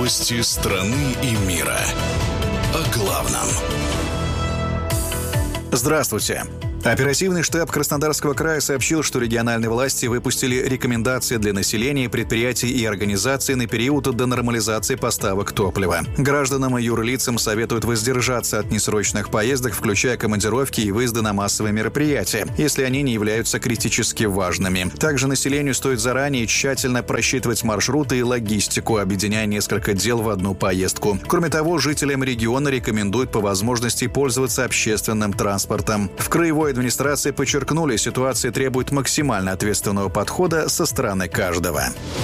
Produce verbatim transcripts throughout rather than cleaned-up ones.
Новости страны и мира. О главном. Здравствуйте. Оперативный штаб Краснодарского края сообщил, что региональные власти выпустили рекомендации для населения, предприятий и организаций на период до нормализации поставок топлива. Гражданам и юрлицам советуют воздержаться от несрочных поездок, включая командировки и выезды на массовые мероприятия, если они не являются критически важными. Также населению стоит заранее тщательно просчитывать маршруты и логистику, объединяя несколько дел в одну поездку. Кроме того, жителям региона рекомендуют по возможности пользоваться общественным транспортом. В краевой администрации подчеркнули, ситуация требует максимально ответственного подхода со стороны каждого.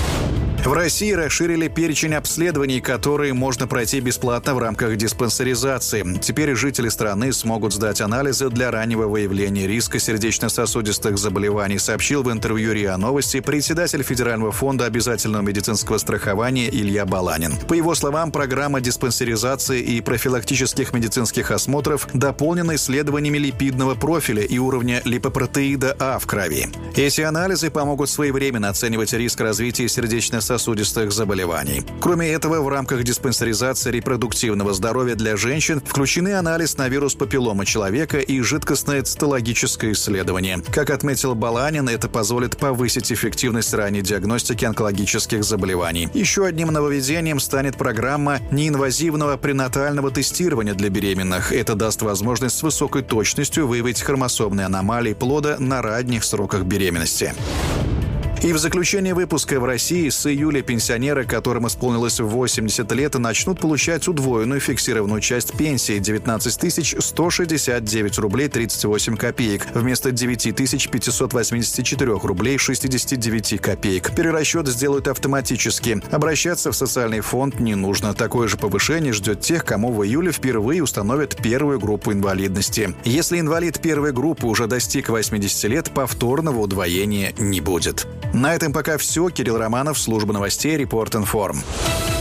В России расширили перечень обследований, которые можно пройти бесплатно в рамках диспансеризации. Теперь жители страны смогут сдать анализы для раннего выявления риска сердечно-сосудистых заболеваний, сообщил в интервью РИА Новости председатель Федерального фонда обязательного медицинского страхования Илья Баланин. По его словам, программа диспансеризации и профилактических медицинских осмотров дополнена исследованиями липидного профиля и уровня липопротеида А в крови. Эти анализы помогут своевременно оценивать риск развития сердечно-сосудистых сосудистых заболеваний. Кроме этого, в рамках диспансеризации репродуктивного здоровья для женщин включены анализ на вирус папиллома человека и жидкостное цитологическое исследование. Как отметил Баланин, это позволит повысить эффективность ранней диагностики онкологических заболеваний. Еще одним нововведением станет программа неинвазивного пренатального тестирования для беременных. Это даст возможность с высокой точностью выявить хромосомные аномалии плода на ранних сроках беременности. И в заключение выпуска: в России с июля пенсионеры, которым исполнилось восемьдесят лет, начнут получать удвоенную фиксированную часть пенсии – девятнадцать тысяч сто шестьдесят девять рублей тридцать восемь копеек вместо девять тысяч пятьсот восемьдесят четыре рублей шестьдесят девять копеек. Перерасчет сделают автоматически. Обращаться в социальный фонд не нужно. Такое же повышение ждет тех, кому в июле впервые установят первую группу инвалидности. Если инвалид первой группы уже достиг восьмидесяти лет, повторного удвоения не будет. На этом пока все. Кирилл Романов, служба новостей, Репорт Информ.